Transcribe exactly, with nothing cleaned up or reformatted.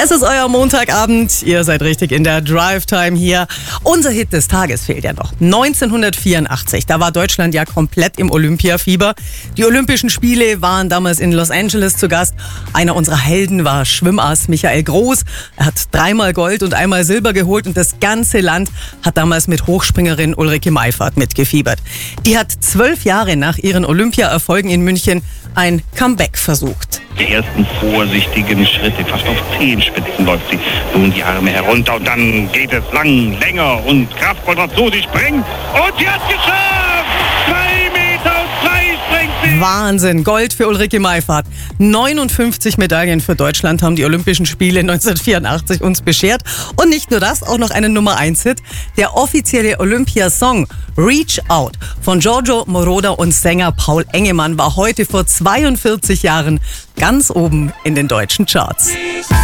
Es ist euer Montagabend, ihr seid richtig in der Drive-Time hier. Unser Hit des Tages fehlt ja noch. neunzehnhundertvierundachtzig, da war Deutschland ja komplett im Olympiafieber. Die Olympischen Spiele waren damals in Los Angeles zu Gast. Einer unserer Helden war Schwimmass Michael Groß. Er hat dreimal Gold und einmal Silber geholt und das ganze Land hat damals mit Hochspringerin Ulrike Meifert mitgefiebert. Die hat zwölf Jahre nach ihren Olympiaerfolgen in München ein Comeback versucht. Die ersten vorsichtigen Schritte, fast auf Zehenspitzen läuft sie nun die Arme herunter und dann geht es lang, länger und kraftvoll dazu. Sie springt und sie hat geschafft! Zwei Meter und zwei springt sie! Wahnsinn, Gold für Ulrike Meifert. neunundfünfzig Medaillen für Deutschland haben die Olympischen Spiele neunzehnhundertvierundachtzig uns beschert. Und nicht nur das, auch noch einen Nummer eins Hit. Der offizielle Olympiasong Reach Out von Giorgio Moroder und Sänger Paul Engemann war heute vor zweiundvierzig Jahren ganz oben in den deutschen Charts.